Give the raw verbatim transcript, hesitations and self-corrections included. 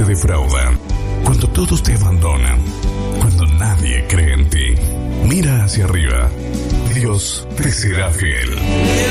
defraudan, cuando todos te abandonan, cuando nadie cree en ti. Mira hacia arriba. Dios te será fiel.